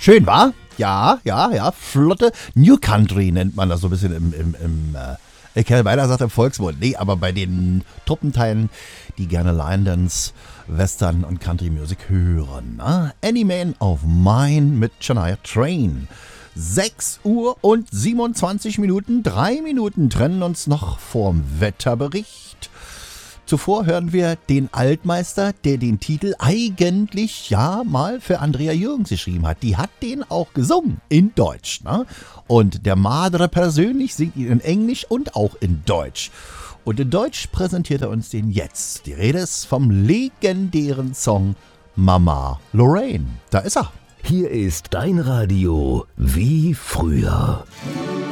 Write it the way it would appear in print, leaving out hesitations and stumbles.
Schön, wa? Ja, flotte New Country nennt man das so ein bisschen im ich hätte beinahe gesagt im Volksmund. Nee, aber bei den Truppenteilen, die gerne Line Dance, Western und Country Music hören. Any Man of Mine mit Shania Twain. 6 Uhr und 27 Minuten, 3 Minuten trennen uns noch vorm Wetterbericht. Zuvor hören wir den Altmeister, der den Titel eigentlich ja mal für Andrea Jürgens geschrieben hat. Die hat den auch gesungen in Deutsch. Ne? Und der Madre persönlich singt ihn in Englisch und auch in Deutsch. Und in Deutsch präsentiert er uns den jetzt. Die Rede ist vom legendären Song Mama Lorraine. Da ist er. Hier ist dein Radio wie früher.